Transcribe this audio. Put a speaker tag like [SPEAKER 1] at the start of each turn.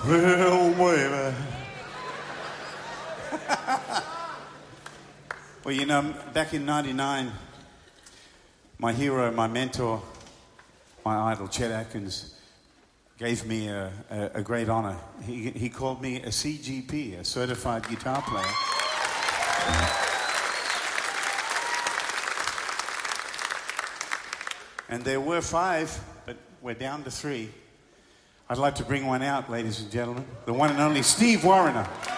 [SPEAKER 1] Well, baby. Well, you know, back in '99, my hero, my mentor, my idol, Chet Atkins, gave me a great honor. He called me a CGP, a certified guitar player. And there were 5, but we're down to 3. I'd like to bring one out, ladies and gentlemen. The one and only Steve Wariner.